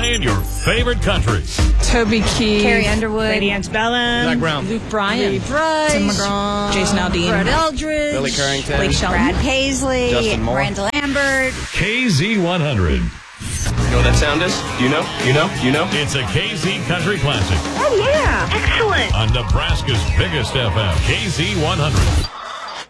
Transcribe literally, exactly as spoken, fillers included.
playing your favorite country. Toby Keith, Carrie Underwood, Lady Antebellum, Zach Brown, Luke Bryan, Lee Bryce, Tim McGraw, Jason Aldean, Brett Eldridge, Billy Currington, Blake Shelton, Brad Paisley, Justin Moore, Randall Lambert. K Z one hundred. You know what that sound is? You know? You know? You know? It's a K Z Country Classic Oh, yeah. Excellent. on Nebraska's biggest F M, K Z one hundred.